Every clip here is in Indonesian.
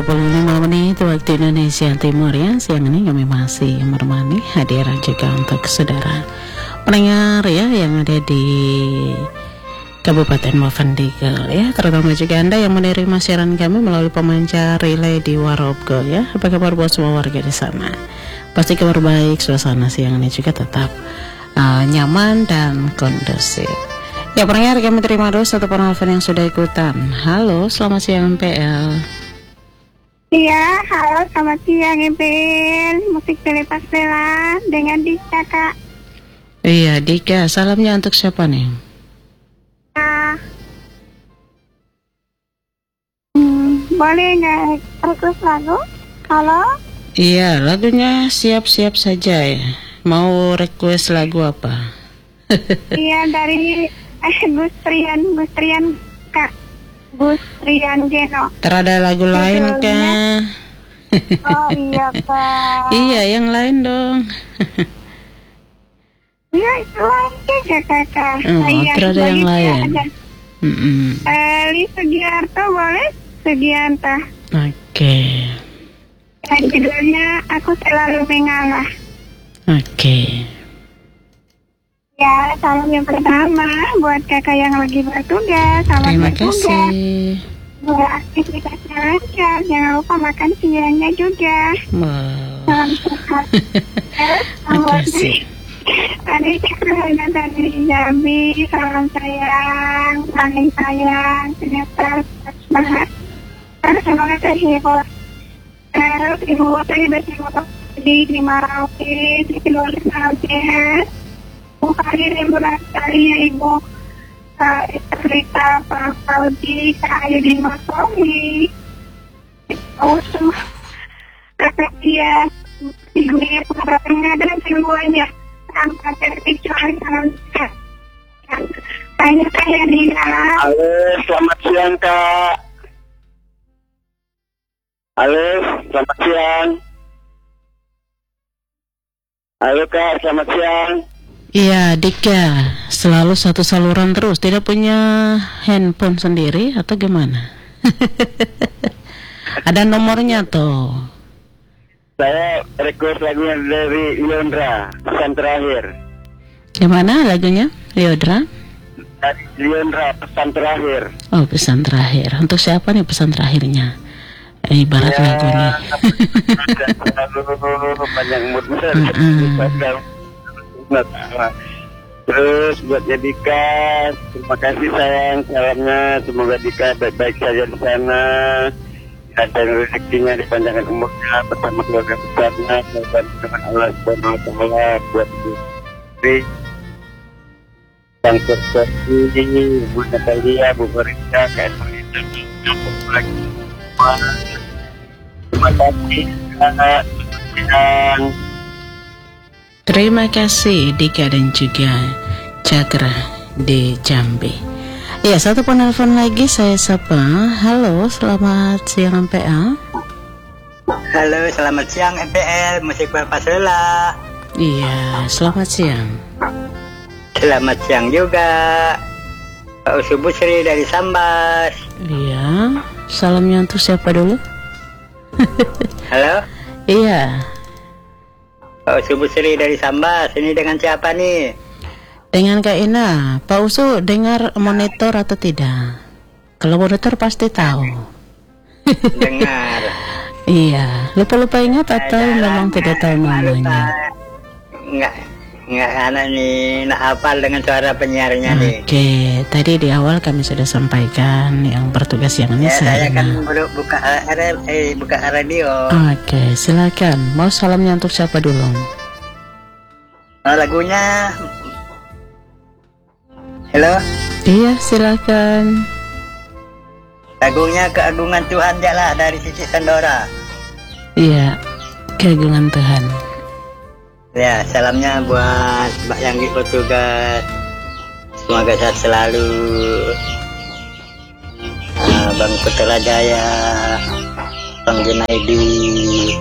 25 menit waktu Indonesia Timur ya. Siang ini kami masih menemani hadiran juga untuk saudara pendengar ya yang ada di Kabupaten Movendigel ya, terutama juga Anda yang menerima siaran kami melalui pemancar relay di Warobgo ya. Apa kabar buat semua warga di sana? Pasti kabar baik, suasana siang ini juga tetap nyaman dan kondusif. Ya pendengar, kami terima dulu satu penelpon yang sudah ikutan. Halo, selamat siang PL. Iya, halo, selamat siang Ibil. Musik Telepas Bella dengan Dika, Kak. Iya, Dika, salamnya untuk siapa nih? Boleh nggak request lagu? Halo? Iya, lagunya siap-siap saja ya. Mau request lagu apa? Iya, dari Gustrian, Kak. Gustrian Geno. Terada lagu lain kah? Oh iya, Kak. Iya, yang lain dong. Iya, itu lain juga, Kakak. Oh, terada yang lain. Li Sugiarto, boleh? Sugianto. Oke. Dan judulnya Aku Selalu Mengalah. Oke. Ya, salam yang pertama buat kakak yang lagi bertugas. Terima kasih. Buat aktivitasnya lancar. Jangan lupa makan siangnya juga. Wow. Salam sehat. Terima kasih. Tadi cakapnya dari Jambi. Salam sayang, paling sayang, ternyata banget. Semoga terhibur. Terus ibu tadi berterima di Marauke, di keluarga sehat. Bukan liburan sekali ya Ibu. Cerita Pak Saudi, Kak Ayu di Masomi. Usuh kakak dia figurnya pengaruhnya dan semuanya tanpa terkecuali salam sehat. Banyak saya di dalam. Halo, selamat siang Kak. Halo, selamat siang. Halo Kak, selamat siang. Iya, Dika, selalu satu saluran terus, tidak punya handphone sendiri atau gimana? Ada nomornya tuh. Saya request lagunya dari Leondra, pesan terakhir. Gimana lagunya, Leodra? Dari Leondra, pesan terakhir. Oh, pesan terakhir. Untuk siapa nih pesan terakhirnya? Ibarat lagunya. Panjang umur. Terus buat Dika, terima kasih sayang salamnya, semoga Dika baik-baik saja di sana dan rezekinya dipanjangkan umurnya bersama keluarga besarnya dan dengan Allah Subhanahu wa taala buat istri yang terkasih Bu Natalia, Bu Marita, Kak Marita, lagi terima kasih sangat yang Terima kasih Dika dan juga Cakra di Jambi. Ya, satu penelpon lagi saya sapa. Halo, selamat siang MPL. Halo, selamat siang MPL, musik Bapak Sela. Iya, selamat siang. Selamat siang juga Pak Usubu Sri dari Sambas. Iya, salamnya untuk siapa dulu? Halo? Iya. Pak Usubu Sri dari Sambas, ini dengan siapa nih? Dengan Kak Ina. Pak Usu dengar monitor atau tidak? Kalau monitor pasti tahu. Dengar. Iya, lupa-lupa ingat atau memang tidak tahu namanya? Enggak anak nih, nak hafal dengan suara penyiarnya nih. Oke, tadi di awal kami sudah sampaikan yang bertugas yang ini Ya, saya saya. kan baru buka radio. Oke, silakan. Mau salamnya untuk siapa dulu? Lagunya. Halo? Iya, silakan. Lagunya Keagungan Tuhan Jalah dari Cici Sandora. Iya, keagungan Tuhan. Ya, salamnya buat Mbak yang di Portugal. Semoga sehat selalu. Bang Putra Jaya, Bang Junaidi,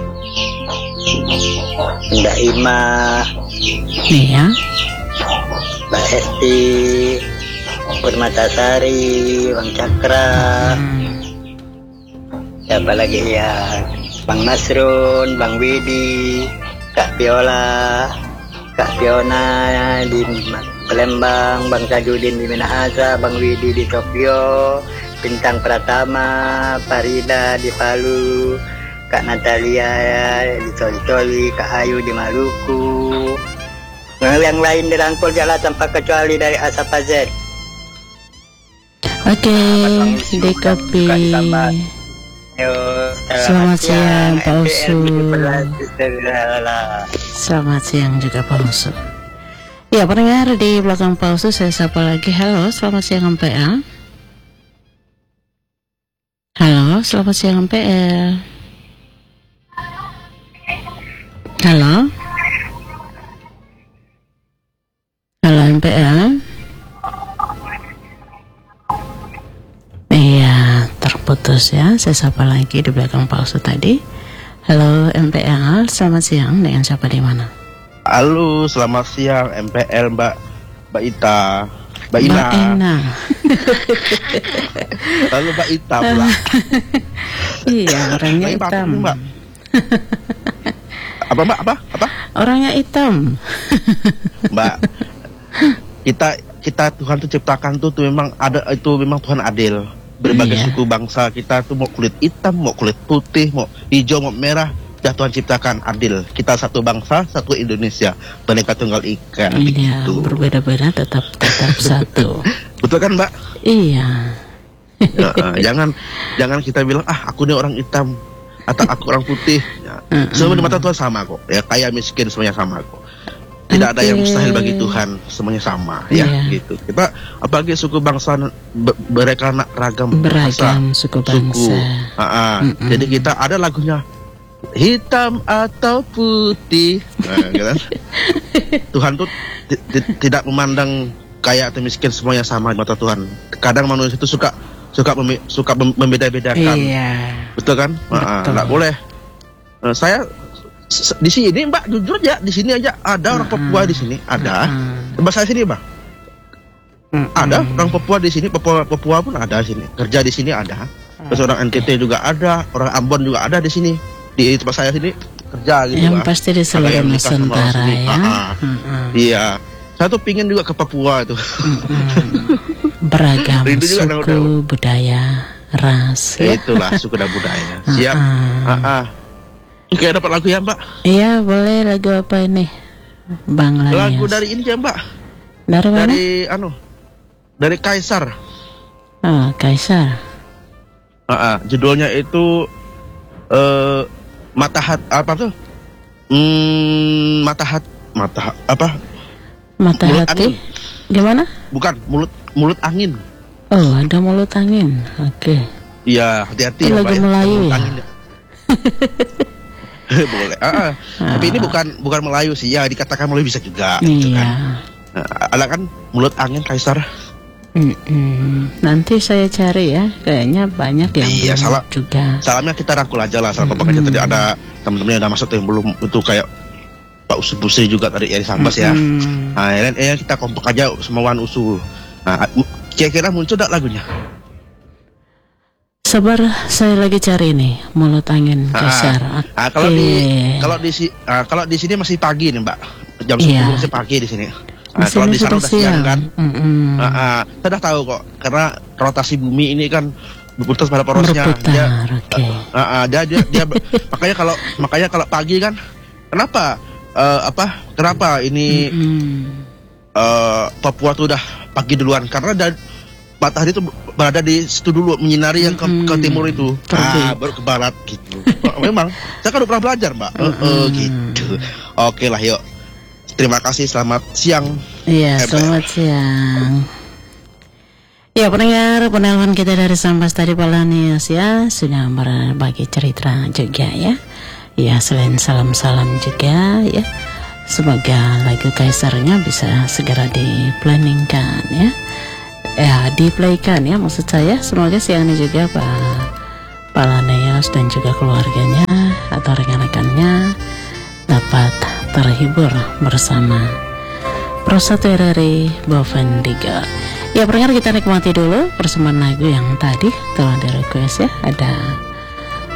Mbak Ima, Iya. Mbak Hesti, Permatasari, Bang Cakra, Siapa lagi ya? Bang Masrun, Bang Widi, Kak Viola, Kak Fiona di Palembang, Bang Tajudin di Minahasa, Bang Widi di Tokyo, Bintang Pratama, Farida di Palu, Kak Natalia di Toli-Toli, Kak Ayu di Maluku. Yang lain dirangkul jalan tanpa kecuali dari A sampai Z. Oke, DKP. Selamat siang Pak Usu. Selamat siang juga Pak Usu. Ya, pendengar di belakang Pak Usu, saya sapa lagi. Halo, selamat siang MPL. Halo, selamat siang MPL. Halo. Halo MPL. Iya, terputus ya. Saya sapa lagi di belakang Pak Usu tadi. Halo MPL, selamat siang. Dengan siapa di mana? Halo, selamat siang MPL Mbak Ita. Mbak Ina. Halo Mbak Ita pula. Iya, orangnya Mbak hitam. Mbak. Apa Mbak? Apa? Orangnya hitam. Mbak, kita Tuhan tuh ciptakan tuh memang ada, itu memang Tuhan adil. Berbagai suku bangsa kita tuh mau kulit hitam, mau kulit putih, mau hijau, mau merah, dah Tuhan ciptakan adil. Kita satu bangsa, satu Indonesia, Bhinneka Tunggal Ika. Iya, gitu. berbeda-beda tetap satu. Betul kan Mbak? Iya. Jangan kita bilang aku ini orang hitam atau aku orang putih. Semua di mata Tuhan sama kok. Ya, kaya miskin semuanya sama kok. Tidak ada yang mustahil bagi Tuhan, semuanya sama ya gitu. Kita apalagi suku bangsa beragam Beragam suku bangsa. Jadi kita ada lagunya hitam atau putih. Gitu. Tuhan tuh tidak memandang kaya atau miskin, semuanya sama di mata Tuhan. Kadang manusia itu suka membeda-bedakan. Iya. Betul kan? Nggak boleh. Saya di sini Mbak, jujur aja, di sini aja ada orang Papua di sini, ada. Bahasa sini Mbak. Ada orang Papua di sini, Papua pun ada di sini. Kerja di sini ada. Terus orang NTT juga ada, orang Ambon juga ada di sini. Di tempat saya sini kerja gitu. Yang pasti di seluruh Nusantara ya. Iya. Saya tuh pingin juga ke Papua itu. Beragam suku, budaya, ras. Itulah suku dan budaya. Siap. Kayak dapat lagu ya Mbak? Iya, boleh. Lagu apa ini, Bang Lanias? Lagu dari ini ya Mbak. Dari mana? Dari Kaisar. Kaisar. Judulnya itu Matahat apa tuh? Mata hati. Gimana? Bukan, mulut angin. Oh, ada mulut angin. Oke. Iya, hati-hati ya, lagu Melayu ya. Boleh. Tapi ini bukan Melayu sih. Ya, dikatakan Melayu bisa juga. Iya. Gitu kan. Ada kan mulut angin Kaisar. Nanti saya cari ya. Kayaknya banyak yang belum juga. Salamnya kita rangkul aja lah. Salam pokoknya tadi ada teman-teman yang udah masuk yang belum itu kayak Pak Usu Busri juga tadi ya di Sambas ya. Nah, kita kompak aja semua Usu. Nah, kira-kira muncul tak lagunya? Sabar, saya lagi cari nih mulut angin Kaisar. Kalau di sini masih pagi nih Mbak. Jam 10 masih pagi di sini. Kalau di sana udah siang kan. Saya udah tahu kok, karena rotasi bumi ini kan berputar pada porosnya. Dia makanya kalau pagi kan, kenapa ini Papua tuh udah pagi duluan, karena matahari itu berada di situ dulu, menyinari yang ke timur itu, baru ke barat gitu. Memang saya kan udah pernah belajar Mbak. Gitu. Oke lah, yuk. Terima kasih, selamat siang. Iya, selamat siang. Ya, pendengar penelpon kita dari Sambas tadi Pak Lanias ya, sudah berbagi cerita juga ya. Ya, selain salam-salam juga ya. Semoga lagu Kaisarnya bisa segera diplanningkan ya. Diplaykan ya, maksud saya. Semoga siang ini juga Pak Lanias dan juga keluarganya atau rekan-rekannya dapat terhibur bersama Prosatu dari Bovendiga. Ya, pendengar, kita nikmati dulu persembahan lagu yang tadi telah di request ya. Ada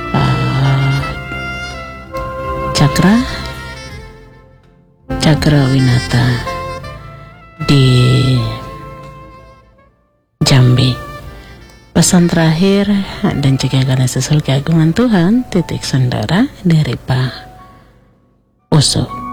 Cakra Winata di Jambi. Pesan terakhir dan juga karena sesuai keagungan Tuhan, titik saudara dari Pak Uso.